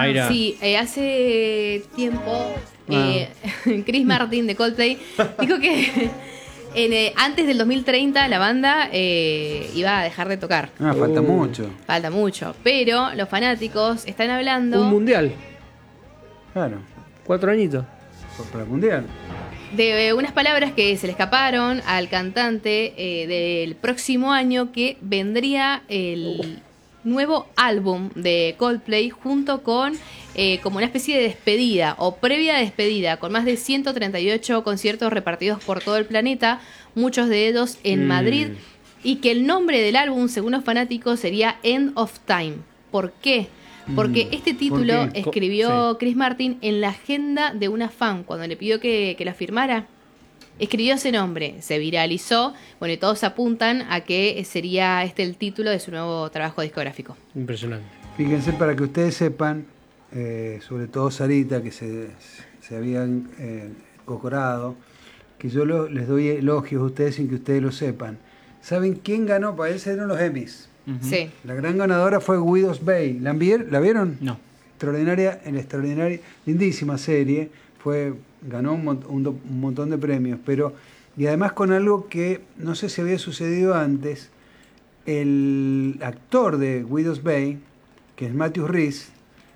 Mayra. Sí, hace tiempo Chris Martin de Coldplay dijo que antes del 2030 la banda iba a dejar de tocar. Falta mucho. Falta mucho, pero los fanáticos están hablando Un mundial. Claro, 4 añitos. para el mundial. de unas palabras que se le escaparon al cantante del próximo año, que vendría el nuevo álbum de Coldplay junto con como una especie de despedida o previa despedida, con más de 138 conciertos repartidos por todo el planeta, muchos de ellos en Madrid, y que el nombre del álbum, según los fanáticos, sería End of Time. ¿Por qué? Porque este título escribió Chris Martin en la agenda de una fan cuando le pidió que la firmara. Escribió ese nombre, se viralizó, bueno, y todos apuntan a que sería este el título de su nuevo trabajo discográfico. Impresionante. Fíjense, para que ustedes sepan, sobre todo Sarita, que se habían cocorado, que yo les doy elogios a ustedes sin que ustedes lo sepan. ¿Saben quién ganó? Para él eran los Emmys. Sí. La gran ganadora fue Widow's Bay. ¿La vieron? No. Extraordinaria, lindísima serie. Ganó un montón de premios, y además con algo que no sé si había sucedido antes. El actor de Widow's Bay, que es Matthew Rhys,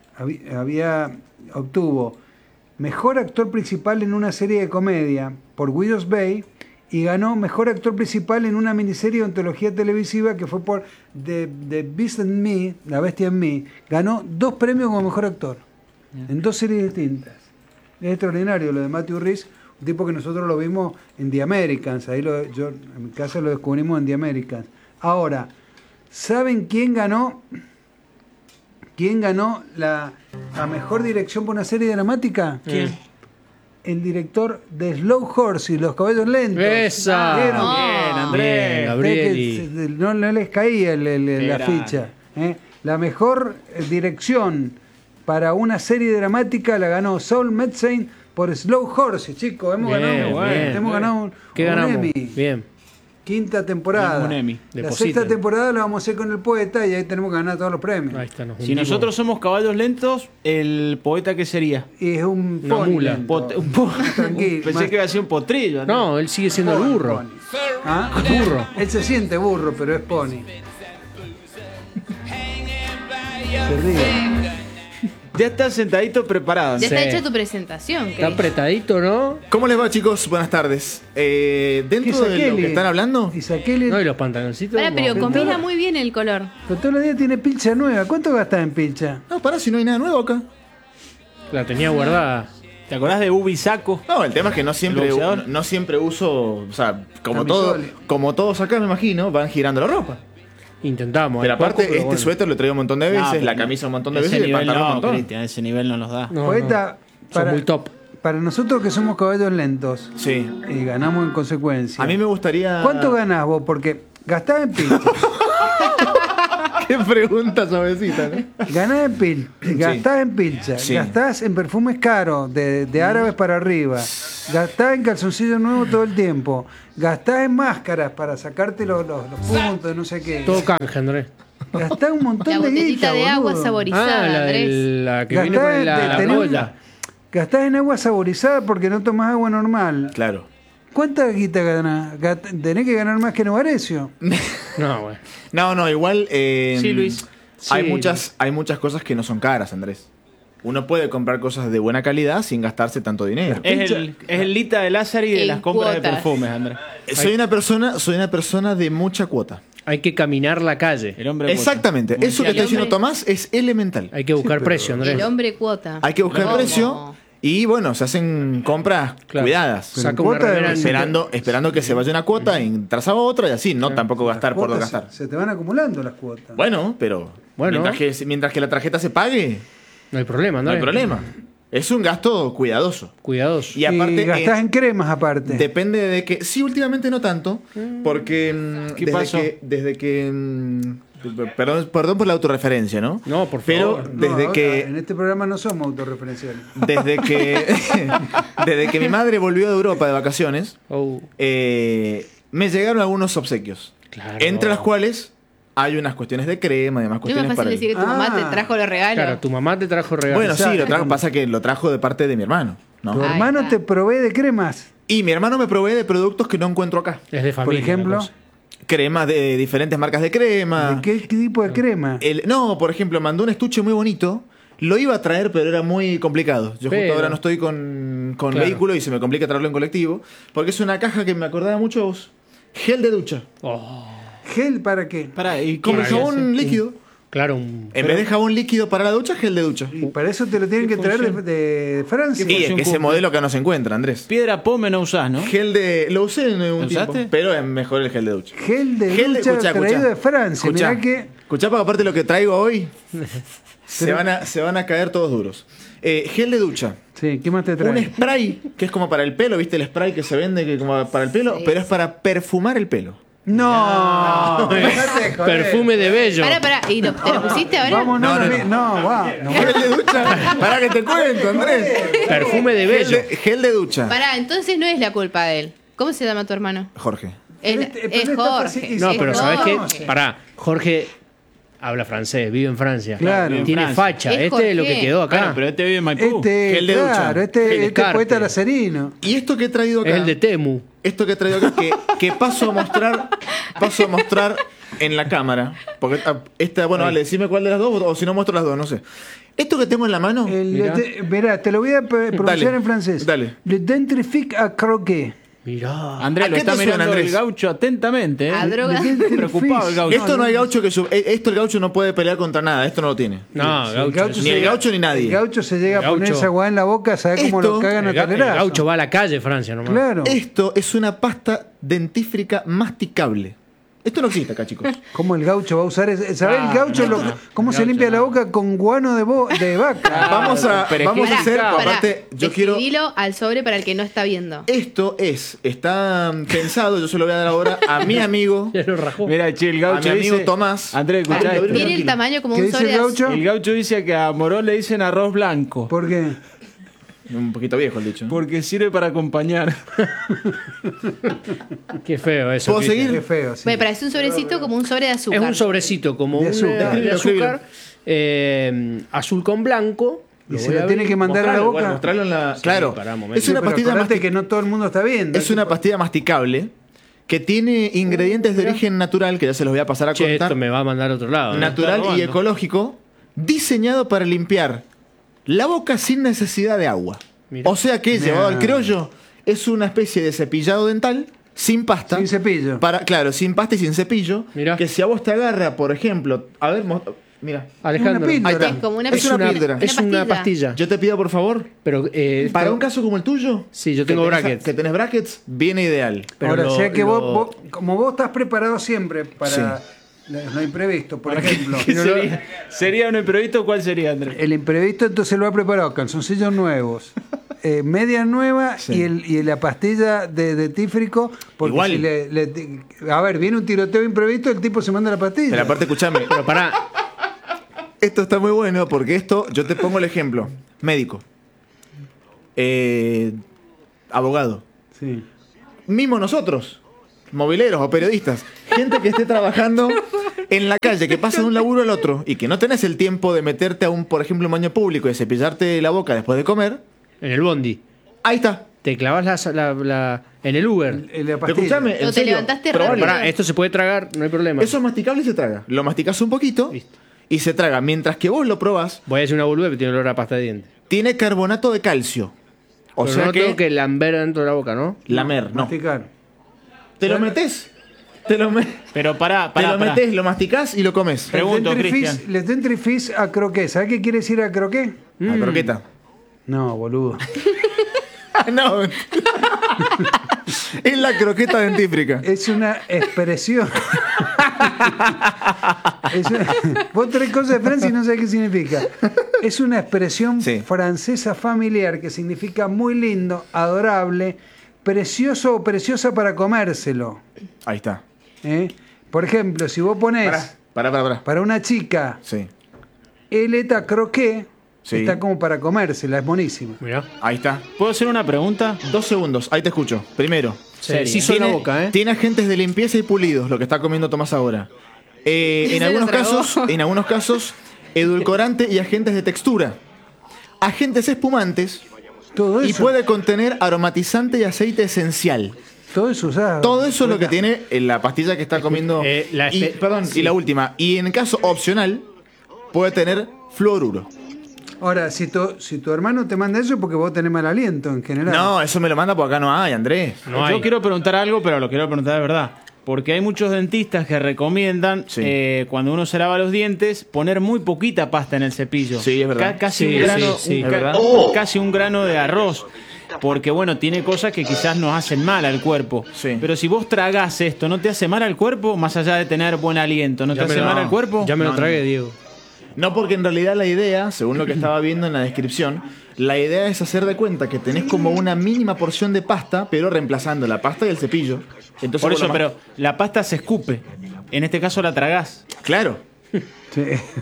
obtuvo mejor actor principal en una serie de comedia por Widow's Bay, y ganó mejor actor principal en una miniserie de antología televisiva que fue por The Beast in Me, La Bestia en Mí. Ganó 2 premios como mejor actor en 2 series distintas. Es extraordinario lo de Matthew Rhys, un tipo que nosotros lo vimos en The Americans. Yo en mi casa lo descubrimos en The Americans. Ahora, ¿saben quién ganó? ¿Quién ganó la mejor dirección por una serie dramática? ¿Quién? El director de Slow Horse y Los Caballos Lentos. ¡Esa! ¿Vieron? Bien, Andrés. Bien, Gabrieli. No les caía la ficha. La mejor dirección para una serie dramática la ganó Saul Metzane por Slow Horse, chicos. Hemos ganado un Emmy. Bien. 5ª temporada. Un Emmy. La Depositen. 6ª temporada la vamos a hacer con el poeta y ahí tenemos que ganar todos los premios. Ahí está. Si nosotros somos caballos lentos, ¿el poeta qué sería? Y es un Una pony mula. lento. Pensé Tranquilo. que iba a ser un potrillo. No, él sigue siendo el burro. Pony. ¿Ah? Burro. Él se siente burro, pero es pony. Se ríe. Ya está sentadito preparado. Ya Sí. está hecha tu presentación, Está Chris. apretadito, ¿no? ¿Cómo les va, chicos? Buenas tardes. Dentro de lo que están hablando, Y Saqueli, No, y los pantaloncitos. Pará, pero no. combina muy bien el color. pero todos los días tiene pilcha nueva. ¿Cuánto gastás en pilcha? no, pará, si no hay nada nuevo acá. La tenía guardada. ¿Te acordás de Ubi Saco? No, el tema es que no siempre, ¿El boxeador? no siempre uso, o sea, Camisole. como todos acá me imagino, van girando la ropa. Intentamos. Pero hay poco, aparte, pero este bueno. suéter lo traigo un montón de veces, No, pero la no. camisa un montón de Ese veces y el nivel pantalón un no, montón. Cristian, ese nivel no nos da. No, Poeta, Son muy top. para nosotros que somos caballos lentos Sí. y ganamos en consecuencia. A mí me gustaría... ¿Cuánto ganás vos? Porque gastás en pilcha. Qué pregunta suavecita, ¿no? Ganás en pilcha. Gastás en pilcha. Sí. Gastás en perfumes caros, de árabes para arriba. Gastás en calzoncillos nuevos todo el tiempo. Gastás en máscaras para sacarte los puntos, no sé qué. Todo canje, Andrés. Gastás un montón La de botellita guita, de agua boludo. saborizada, La, Andrés. la que viene con la tenés- boya. Gastás en agua saborizada porque no tomás agua normal. Claro. ¿Cuánta guita ganás? Tenés que ganar más que Novarecio. No, bueno. No, igual... Sí, Luis. Hay Sí. muchas cosas que no son caras, Andrés. Uno puede comprar cosas de buena calidad sin gastarse tanto dinero. Es el Lita de Lázaro y de En las compras de cuotas. perfumes, Andrés. Soy una persona de mucha cuota. Hay que caminar la calle. El hombre cuota. Exactamente. Como Eso decía que está diciendo hombre. Tomás es elemental. Hay que buscar precio, Andrés. El hombre cuota. Hay que buscar ¿Cómo? precio y bueno, se hacen compras Claro. cuidadas. Saca Cuota una remera de- Esperando que se vaya una cuota y entras a otra y así, no tampoco gastar por no Cuotas, gastar. se te van acumulando las cuotas. Bueno, pero Bueno. mientras que la tarjeta se pague, No hay problema, no Andrés. hay problema. Es un gasto cuidadoso. Cuidadoso. Y aparte gastás en cremas aparte. depende de que sí, últimamente no tanto, porque ¿Qué desde pasó? que perdón por la autorreferencia, ¿no? No, por Pero favor. No, desde ahora, que en este programa no somos autorreferenciales. desde que mi madre volvió de Europa de vacaciones, Oh, me llegaron algunos obsequios. claro. Entre las cuales hay unas cuestiones de crema y demás No es cuestiones más fácil para decir que tu mamá te trajo los regalos. Claro, tu mamá te trajo regalos. Bueno, sí, Exacto. lo trajo, pasa que lo trajo de parte de mi hermano, ¿no? Tu Ahí hermano está. te provee de cremas, Y mi hermano me provee de productos que no encuentro acá. Es de familia. por ejemplo. la cosa. Cremas de diferentes marcas de crema. ¿De qué tipo de crema? No, por ejemplo, mandó un estuche muy bonito. Lo iba a traer, pero era muy complicado. Yo Pero- justo ahora no estoy con Claro. vehículo y se me complica traerlo en colectivo. Porque es una caja que me acordaba mucho a vos. Gel de ducha. Oh, ¿Gel para qué? Pará, ¿y Como qué? el jabón líquido. claro, En vez de jabón líquido para la ducha, gel de ducha. Y para eso te lo tienen que traer de Francia. Y es que ese modelo que no se encuentra, Andrés. Piedra pome no usás, ¿no? Gel de... Lo usé en un ¿Lo tiempo, usaste? pero es mejor el gel de ducha. Gel de ducha traído de Francia. Escuchá, Mirá que... escuchá, porque aparte lo que traigo hoy, se van a caer todos duros. Gel de ducha. Sí, ¿qué más te trae? Un spray, que es como para el pelo, ¿viste? El spray que se vende que como para el pelo, Sí. pero es para perfumar el pelo. No, dejate de joder. perfume de bello. Pará. ¿Y te lo pusiste ahora? Vamos, no, va. No, Gel de ducha. Para que te cuento, Andrés. Perfume de Gel bello. gel de ducha. Pará, entonces no es la culpa de él. ¿Cómo se llama tu hermano? Jorge. Pero Es este está Jorge. fácil. No, Es pero ¿sabes Jorge. qué? Pará, Jorge habla francés, vive en Francia. Claro. Tiene Francia. facha. Es Este es lo que Jorge. quedó acá. Claro, pero este vive en Maipú. Este, Gel de ducha. claro, Gel de este Escarte. poeta lacerino. Y esto que he traído acá. Es el de Temu. Esto que he traído acá que paso a mostrar en la cámara. Porque esta, bueno, vale, decime cuál de las dos o si no muestro las dos, no sé. Esto que tengo en la mano. Mirá, te lo voy a pronunciar Dale, en francés. dale. Le dentrifique à croquet. Mirá. Andrés ¿A lo qué está te suena, mirando el Andrés? gaucho atentamente, ¿eh? A droga. Preocupado el gaucho. Esto no hay gaucho que esto el gaucho no puede pelear contra nada, esto no lo tiene. No, gaucho. Ni el gaucho ni nadie. El gaucho se llega El a poner gaucho- esa agua en la boca, ¿sabes cómo Esto- lo cagan a El talerazo? gaucho va a la calle, Francia, nomás. Claro. Esto es una pasta dentífrica masticable. Esto no existe acá, chicos. ¿Cómo el gaucho va a usar ese? ¿Sabés el gaucho cómo se limpia la boca con guano de vaca? Vamos a hacer, Pará, aparte, yo quiero... Escribilo al sobre para el que no está viendo. Esto está pensado, yo se lo voy a dar ahora a mi amigo. Ya lo rajó. Mira, che, el gaucho A mi amigo dice... Tomás. Andrés, escuchá Ay, esto. Tiene el tranquilo. tamaño como ¿Qué un dice sobre el de gaucho? El gaucho dice que a Morón le dicen arroz blanco. ¿Por qué? Un poquito viejo el dicho. Porque sirve para acompañar. Qué feo eso. ¿Puedo Cristian. seguir? Qué feo, sí. Me parece un sobrecito como un sobre de azúcar. Es un sobrecito como De un azúcar. de Escribilo, azúcar azul con blanco. Y se lo tiene que mandar a la Mostrarlo, boca. bueno, mostrarlo en la... Claro, pará un momento. es una Pero pastilla acordate que no todo el mundo está viendo. Es una pastilla masticable que tiene ingredientes de origen natural, que ya se los voy a pasar a Che, contar. esto me va a mandar a otro lado. ¿eh? Natural Está y robando. ecológico, diseñado para limpiar la boca sin necesidad de agua. Mirá. O sea que, llevado al criollo, es una especie de cepillado dental sin pasta. Sin cepillo. Claro, sin pasta y sin cepillo. Mirá. Que si a vos te agarra, por ejemplo, a ver, mira. Alejandro, Una píldora. Ahí está. Es como una Es una píldora. Es una pastilla. Yo te pido, por favor, Pero, para un caso como el tuyo. Sí, yo tengo que tenés- brackets. Que tenés brackets, viene ideal. Pero Ahora, lo- sea que lo- vos, como vos estás preparado siempre para lo imprevisto, por ejemplo. ¿Qué sería un imprevisto? ¿Cuál sería, Andrés? El imprevisto entonces lo ha preparado calzoncillos nuevos, medias nuevas Sí. y la pastilla de dentífrico. Porque Igual. si a ver, viene un tiroteo imprevisto, el tipo se manda la pastilla. Pero aparte, escúchame. Pero pará, Esto está muy bueno porque esto, yo te pongo el ejemplo. Médico. Abogado. Sí. Mismo nosotros, mobileros o periodistas. Gente que esté trabajando en la calle, que pasa de un laburo al otro y que no tenés el tiempo de meterte a un, por ejemplo, un baño público y cepillarte la boca después de comer. en el bondi. Ahí está. Te clavas en el Uber. La Pero pastilla. escúchame, O en te serio, levantaste probalo. rápido. Pará, esto se puede tragar, no hay problema. Eso es masticable y se traga. Lo masticás un poquito Listo. y se traga. Mientras que vos lo probás, Voy a decir una boludez, pero tiene olor a pasta de dientes. tiene carbonato de calcio. O Pero sea no que, tengo que lamber dentro de la boca, ¿no? lamer, no. Masticar. Te lo metés. Te lo Pará, metés, lo masticás y lo comes. Pregunto, Les Cristian. Les dentrifis a croquet. ¿Sabes qué quiere decir a croquet? La croqueta. No, boludo. No. Es la croqueta dentífrica. Es una expresión. Vos traes cosas de Francia y no sabés qué significa. Es una expresión Sí. francesa familiar que significa muy lindo, adorable, precioso o preciosa para comérselo. Ahí está. ¿Eh? Por ejemplo, si vos ponés Pará. para una chica Sí. el eta croquet, Sí. está como para comérsela, es buenísima. Mirá. Ahí está. ¿Puedo hacer una pregunta? 2 segundos, ahí te escucho. Primero, Sí, hizo en la boca, ¿eh? Tiene agentes de limpieza y pulidos, lo que está comiendo Tomás ahora. En Se algunos lo tragó. casos, edulcorante y agentes de textura. Agentes espumantes Todo y eso. puede contener aromatizante y aceite esencial. Todo eso usado. Todo eso es lo que tiene en la pastilla que está comiendo. Y la última. Y en caso opcional, puede tener fluoruro. Ahora, si tu hermano te manda eso es porque vos tenés mal aliento en general. No, eso me lo manda porque acá no hay, Andrés. No hay. Yo quiero preguntar algo, pero lo quiero preguntar de verdad. Porque hay muchos dentistas que recomiendan, Sí. cuando uno se lava los dientes, poner muy poquita pasta en el cepillo. Sí, es verdad. Casi Sí, un grano, sí, sí. un Es verdad. casi un grano de arroz. Porque bueno, tiene cosas que quizás nos hacen mal al cuerpo. Sí. Pero si vos tragás esto, ¿no te hace mal al cuerpo? Más allá de tener buen aliento, ¿no te hace mal al cuerpo? Ya me lo No, tragué, no. Diego. No, porque en realidad la idea, según lo que estaba viendo en la descripción, la idea es hacer de cuenta que tenés como una mínima porción de pasta, pero reemplazando la pasta y el cepillo. Entonces, Por vos eso, lo pero la pasta se escupe. En este caso la tragás. Claro. Sí.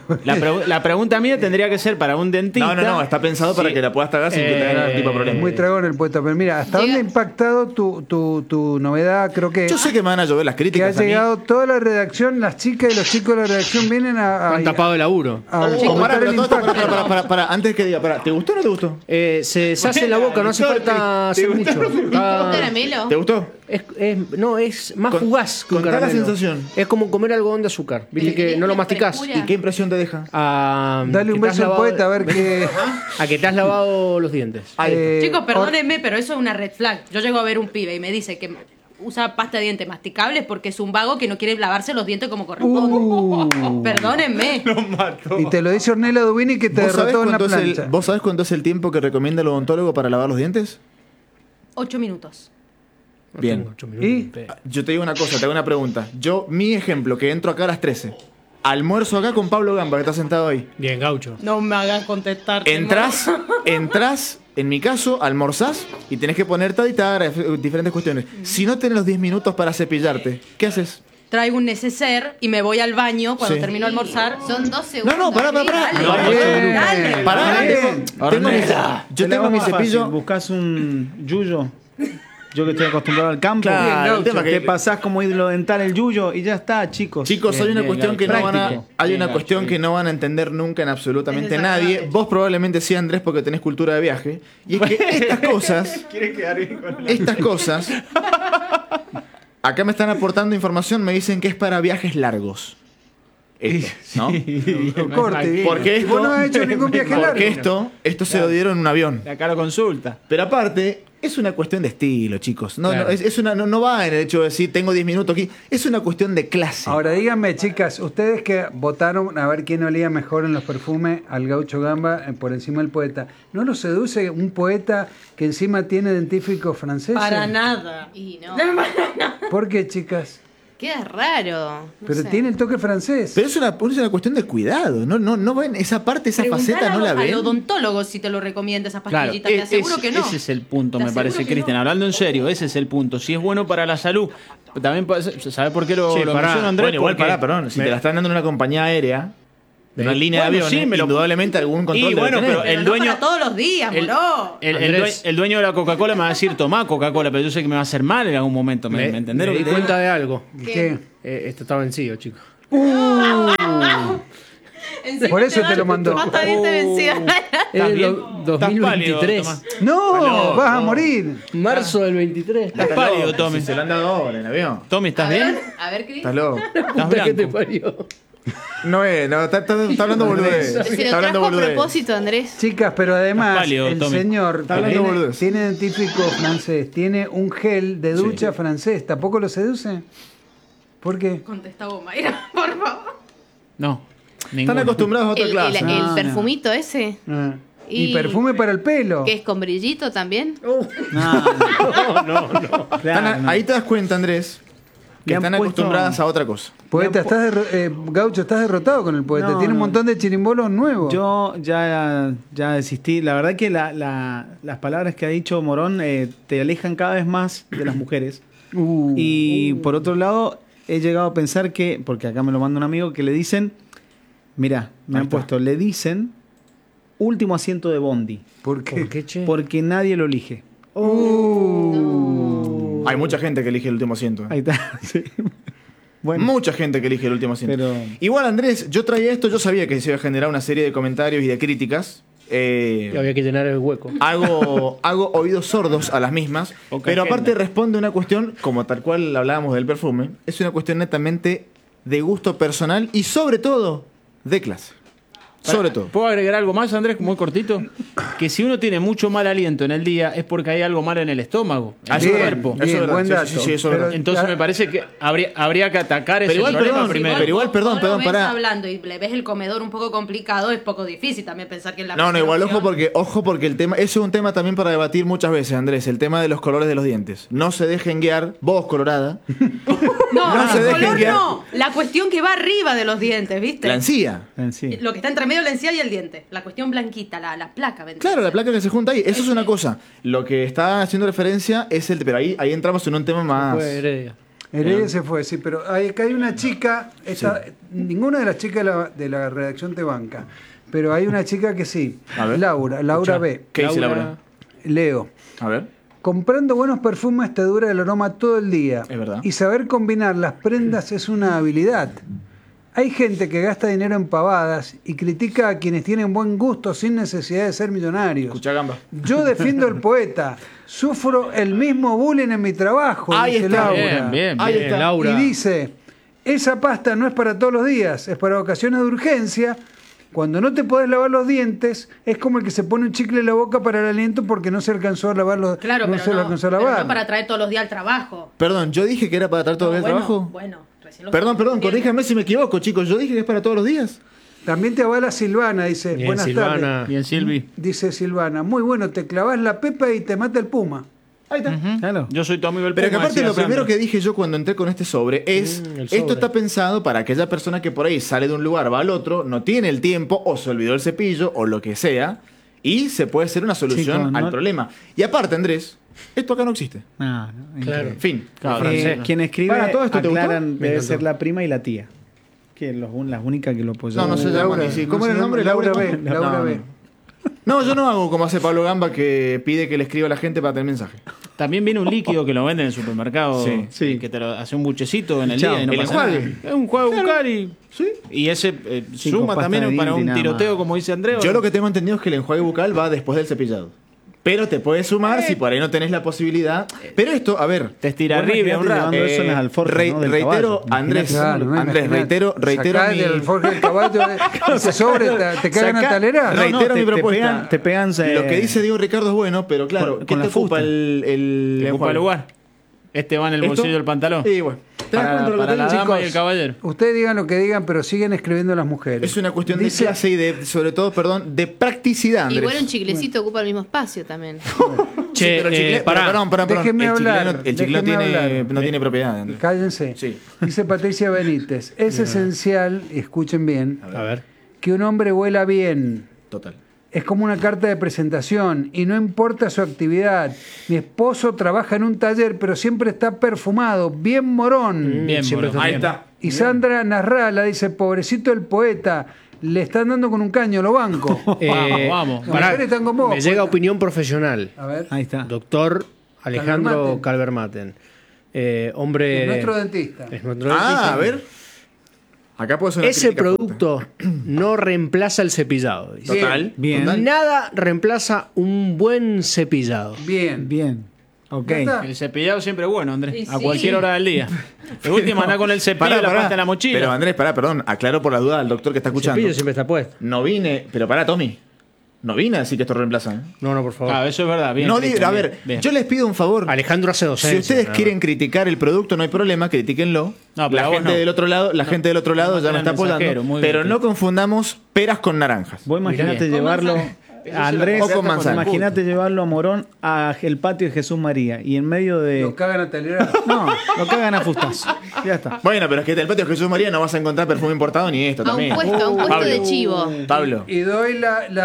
La pregunta mía tendría que ser para un dentista. No, está pensado para Sí. que la puedas tragar sin que tenga ningún tipo de problema. Muy tragón el poeta. Pero mira, ¿hasta Llega- dónde ha impactado tu novedad? Creo que, Yo sé que me van a llover las que ha críticas a mí. llegado toda la redacción, las chicas y los chicos de la redacción vienen Han tapado el laburo. a Pará, comentar pero el todo esto, impacto. pará, antes que diga, ¿te gustó o no te gustó? Se hace en la boca, no hace falta hacer mucho. Está- Caramelo. ¿Te gustó? no, es más Con- fugaz que un contá la caramelo. sensación. Es como comer algodón de azúcar. Viste que no lo masticás. frescura. ¿Y qué impresión te deja? Dale un Que te has beso al lavado- poeta a ver qué. A que te has lavado los dientes. Chicos, perdónenme, pero eso es una red flag. Yo llego a ver un pibe y me dice que usa pasta de dientes masticables porque es un vago que no quiere lavarse los dientes como corresponde. Perdónenme. Y te lo dice Ornella Dubini que te ¿Vos sabés, derrotó en la cuánto es plancha. ¿Vos sabés cuánto es el tiempo que recomienda el odontólogo para lavar los dientes? 8 minutos. No Bien. tengo 8 minutos. ¿Y? Yo te digo una cosa, te hago una pregunta. Mi ejemplo, que entro acá a las 13. Almuerzo acá con Pablo Gamba, que está sentado ahí. Bien, gaucho. No me hagan contestar. Entrás, en mi caso, almorzás y tenés que poner taditar, diferentes cuestiones. Si no tenés los 10 minutos para cepillarte, ¿qué haces? Traigo un neceser y me voy al baño cuando Sí. termino de almorzar. Son 2 segundos. No, pará. Dale, Bien. dale. Pará, Bien. yo tengo mi cepillo. Buscas un yuyo. Yo que estoy acostumbrado al campo. Claro, el tema te que- pasás como hilo dental el yuyo y ya está, chicos. Chicos, hay una cuestión que no van a, práctico. hay Bien, una Gacho, cuestión bien. que no van a entender nunca en absolutamente Es nadie. desagradable. Vos probablemente sí, Andrés, porque tenés cultura de viaje. Y es que estas cosas, acá me están aportando información, me dicen que es para viajes largos. Esto, ¿no? Corte. Porque Vos no has hecho ningún viaje largo. Porque esto se lo dieron en un avión. Acá lo consulta. Pero aparte, es una cuestión de estilo, chicos. No, Claro. no va en el hecho de decir tengo 10 minutos aquí. Es una cuestión de clase. Ahora díganme, chicas, ustedes que votaron a ver quién olía mejor en los perfumes al gaucho Gamba por encima del poeta, ¿no lo seduce un poeta que encima tiene dentífricos franceses? Para nada. Y no. ¿Por qué, chicas? Queda raro. No Pero sé. tiene el toque francés. Pero es una cuestión de cuidado. No ven esa parte, esa faceta, no la Al ven. odontólogo si te lo recomienda esas Claro, pastillitas. Te aseguro que no. ese es el punto, Te me aseguro parece, que Cristian. no. Hablando en serio, ese es el punto. Si es bueno para la salud, también puede ser, ¿sabes por qué lo Sí, pará. menciono, Andrés? Bueno, igual Porque- perdón. Si te la están dando en una compañía aérea, de una línea de Bueno, aviones, sí, me lo- indudablemente algún control Y debe bueno, tener. pero Pero el no dueño- para todos los días, el- moro. El dueño de la Coca-Cola me va a decir, tomá Coca-Cola, pero yo sé que me va a hacer mal en algún momento. ¿Me entendés lo me que di te digo? cuenta de algo. ¿Qué? Esto está vencido, chicos. Encima Por eso dan te lo mandó. pasta de dientes vencida. Es el bien? 2023. Estás pálido, No, vas a morir. Marzo del 23. Estás pálido, Tommy. Si se lo han dado ahora en el avión. Tommy, ¿estás bien? A ver, Cris. Estás loco. ¿Estás ¿Qué te blanco? parió? No, está hablando boludez. Se lo Está hablando trajo a boludez. propósito, Andrés. Chicas, pero además Estás pálido, el Tommy. señor Está hablando tiene, boludez. tiene dentífrico francés, tiene un gel de ducha francés. ¿Tampoco lo seduce? ¿Por qué? Contesta vos, Mayra, por favor. No. Están ninguno. acostumbrados a otra El, clase. el No, perfumito ese. Ah. Y Y- perfume para el pelo. Que es con brillito también. Están ahí te das cuenta, Andrés, que Le han están puesto- acostumbradas a otra cosa. Poeta, Gaucho, estás derrotado con el poeta. No, Tiene un no. montón de chirimbolos nuevos. Yo ya desistí. La verdad que las palabras que ha dicho Morón te alejan cada vez más de las mujeres. Y por otro lado, he llegado a pensar que, porque acá me lo manda un amigo, que le dicen, mirá, me Ahí han está. puesto, le dicen último asiento de Bondi, ¿Por qué? ¿Por qué, che? porque nadie lo elige. Hay mucha gente que elige el último asiento. Ahí está. Sí. Bueno. Mucha gente que elige el último asiento. Pero- Igual, Andrés, yo traía esto, yo sabía que se iba a generar una serie de comentarios y de críticas. Y había que llenar el hueco. Hago oídos sordos a las mismas, Poca pero agenda. aparte responde una cuestión, como tal cual hablábamos del perfume, es una cuestión netamente de gusto personal y sobre todo de clase. Sobre todo. ¿Puedo agregar algo más, Andrés, muy cortito? Que si uno tiene mucho mal aliento en el día es porque hay algo mal en el estómago, en su Bien, cuerpo. Eso es bien, verdad. buen Sí, dato. sí, sí, eso es Pero- verdad. Entonces Ya- me parece que habría que atacar ese igual, problema perdón, primero. pero igual, perdón, lo ves pará. hablando y le ves el comedor un poco complicado, es poco difícil también pensar que en la No, igual opción- ojo porque el tema, eso es un tema también para debatir muchas veces, Andrés, el tema de los colores de los dientes. No se dejen guiar, vos colorada, No, no se el dejen color guiar. no. La cuestión que va arriba de los dientes, ¿viste? la encía. Sí. Lo que está entre medio de la encía y el diente. La cuestión blanquita, la placa. ¿me Claro, la entiendes? placa que se junta ahí, eso es una cosa. Lo que está haciendo referencia es el, pero ahí entramos en un tema más. Fue Heredia. Heredia se fue, sí, pero acá hay una chica, ninguna de las chicas de la redacción te banca, pero hay una chica que sí, A ver. Laura Escuchá. B. ¿Qué dice Laura- Laura? Leo. A ver. Comprando buenos perfumes te dura el aroma todo el día. Es verdad. Y saber combinar las prendas es una habilidad. Hay gente que gasta dinero en pavadas y critica a quienes tienen buen gusto sin necesidad de ser millonarios. Escucha gamba. Yo defiendo al poeta. Sufro el mismo bullying en mi trabajo, Ahí dice está. Laura. Bien, bien, Ahí bien. está. Laura. Y dice, esa pasta no es para todos los días, es para ocasiones de urgencia. Cuando no te podés lavar los dientes, es como el que se pone un chicle en la boca para el aliento porque no se alcanzó a lavar los Claro, no pero, se lo no, alcanzó a pero lavar. no para traer todos los días al trabajo. Perdón, yo dije que era para tratar todo el bueno, trabajo. Bueno, recién lo Perdón, estamos viendo. corríjame si me equivoco, chicos. Yo dije que es para todos los días. También te avala Silvana, dice, Bien, buenas Silvana. tardes. Bien, Silvi. Dice Silvana, muy bueno, te clavas la pepa y te mata el puma. Ahí está. Claro. Yo soy tu amigo el Pero que Puma, aparte decía lo primero Sandra. que dije yo cuando entré con este sobre es, el sobre. esto está pensado para aquella persona que por ahí sale de un lugar, va al otro, no tiene el tiempo, o se olvidó el cepillo, o lo que sea, y se puede hacer una solución Chicos, al no- problema. Y aparte, Andrés, esto acá no existe. No, Claro. Fin. Claro, Francés. Quien escribe, Para, ¿todo esto te gustó? aclaran, Me debe encantó. ser la prima y la tía. Que las únicas que lo apoyan. No, no se llama ni si- ¿Cómo era el nombre? Laura B. ¿cómo? Laura No, B. No, yo no hago como hace Pablo Gamba que pide que le escriba a la gente para tener mensaje. También viene un líquido que lo venden en el supermercado, Sí. Sí. que te lo hace un buchecito en el Chao. día y no El pasa enjuague. nada. Es un juego bucal y... ¿Sí? Y ese Cinco suma pastas también de para diente y un nada tiroteo, más. como dice Andrés. Yo lo que tengo entendido es que el enjuague bucal va después del cepillado. Pero te puedes sumar si por ahí no tenés la posibilidad. Pero esto, a ver, Te estira Bueno, arriba un imagínate rato. llevando eso en las alforjas, ¿no? Del reitero, caballo. Andrés, Claro, ¿no? Andrés, Imagínate. reitero Sacá mi... del alforje del caballo, ese sobre, te cagan a Sacá- talera. Reitero mi propuesta. Te pegan, Lo que dice Diego Ricardo es bueno, pero claro, con ¿qué la te ocupa fusta. el Le ocupa el lugar. Este va en el ¿Esto? bolsillo del pantalón. Y bueno, ¿te das Para, cuenta lo que para te la digo, dama y chicos? el caballero. Ustedes digan lo que digan, pero siguen escribiendo las mujeres. Es una cuestión Dice- de clase y de, sobre todo, perdón, de practicidad, Andrés. Igual un chiclecito ocupa el mismo espacio también. Che, pero el chicle- pará. perdón. Déjenme El chicle hablar, no- el chicle no déjenme tiene, hablar. no tiene propiedad, Andrés. Cállense. Sí. Dice Patricia Benítez, es esencial, y escuchen bien, A ver. que un hombre huela bien. Total. Es como una carta de presentación y no importa su actividad. Mi esposo trabaja en un taller, pero siempre está perfumado, bien morón. Bien, Siempre bueno. está Ahí bien. está. Y Sandra Narrala dice, pobrecito el poeta, le están dando con un caño, lo banco. Vamos. Las Pará, mujeres están con vos, me llega poeta. opinión profesional. A ver, Ahí está. Doctor Alejandro Calvermaten. Calvermaten. Hombre. es nuestro dentista. Es nuestro dentista. Ah, a ver. Acá puede ser una Ese crítica producto no reemplaza el cepillado. dice. fuerte. Total. Bien. Total. Nada reemplaza un buen cepillado. Bien. Bien. Ok. Ya está. El cepillado siempre es bueno, Andrés. Y A sí. cualquier hora del día. De última anda con el cepillo y la pasta en la mochila. Pero Andrés, perdón, aclaro por la duda al doctor que está El escuchando. cepillo siempre está puesto. No vine, pero Tommy. No vine a decir que esto reemplaza. ¿eh? No, por favor. Claro, eso es verdad. Bien, No Cristian, a bien, ver, bien. yo les pido un favor. Alejandro hace Si docencia. ustedes nada quieren más. criticar el producto, no hay problema, critíquenlo. No, pero la a vos gente no. del otro lado, gente del otro lado no ya me era está el mensajero, apoyando. muy bien, Pero no Cristian. confundamos peras con naranjas. Vos imaginate Bien. llevarlo a Andrés, O con manzana. imagínate llevarlo a Morón a el patio de Jesús María y en medio de... Lo cagan a talera. No, lo cagan a fustazo. Ya está. Bueno, pero es que del patio de Jesús María no vas a encontrar perfume importado ni esto A un también. puesto Pablo. de chivo. Pablo. Y doy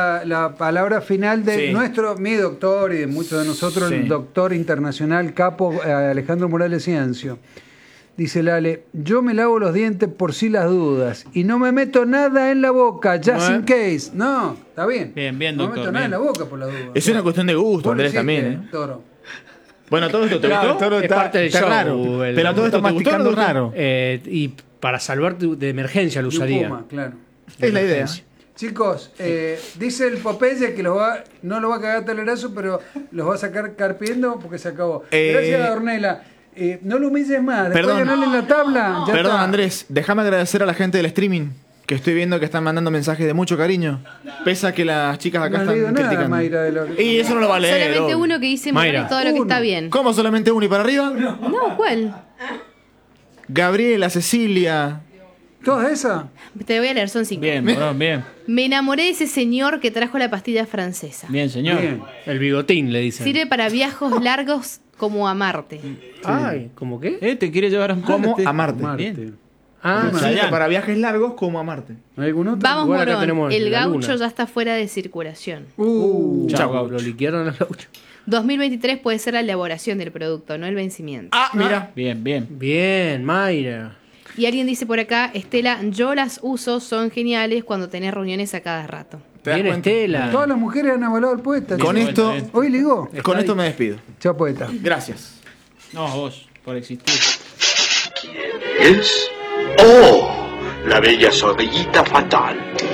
la palabra final de Sí. mi doctor y de muchos de nosotros, Sí. el doctor internacional capo Alejandro Morales Ciancio. Dice Lale, yo me lavo los dientes por si las dudas y no me meto nada en la boca, just in case. No, está bien. Bien, bien, no doctor, me meto nada bien. en la boca por la duda. Es una cuestión de gusto, Vos lo Andrés, hiciste, también. ¿eh? Toro. Bueno, todo esto te Claro, gustó. todo Es está- parte del está show. raro. el- Pero a todo esto Está te gustó. masticando ¿no? raro. Y para salvarte de emergencia lo Y un usaría. puma, claro. Es la idea. Chicos, dice el Popeye que no lo va a cagar Telerazo, pero los va a sacar carpiendo porque se acabó. Gracias, Ornella. No lo humilles más. Después Perdón. de ganarle en la tabla. Ya Perdón, está. Andrés, déjame agradecer a la gente del streaming, que estoy viendo que están mandando mensajes de mucho cariño, pese a que las chicas acá No están le digo nada, criticando. Mayra, de lo- Y eso no lo va a leer. Solamente obvio. uno que dice Morón Mayra. y todo lo que Uno. está bien. ¿Cómo solamente uno y para arriba? No, ¿cuál? Gabriela, Cecilia. ¿Todas esas? Te voy a leer, son 5. Bien, Morón, bien. Me enamoré de ese señor que trajo la pastilla francesa. Bien, señor. Bien. El bigotín, le dicen. Sirve para viajes largos como a Marte. Ay, ¿cómo qué? ¿Te quiere llevar a Marte? Como a Marte. Marte. Bien. Ah, Sí, Chayanne. para viajes largos como a Marte. ¿Hay algún otro? Vamos, Igual acá Morón. tenemos El la gaucho luna. ya está fuera de circulación. Chau, lo liquidaron al gaucho. 2023 puede ser la elaboración del producto, no el vencimiento. Ah, mira. Bien, bien. Bien, Mayra. Y alguien dice por acá, Estela, yo las uso, son geniales cuando tenés reuniones a cada rato. ¿Te das Bien, cuenta? Estela. Todas las mujeres han avalado al poeta. Con chicos. esto, bien. Hoy ligó. con esto me despido. Chao, poeta. Gracias. No, vos, por existir. ¿Es? ¡Oh! La bella zorrillita fatal.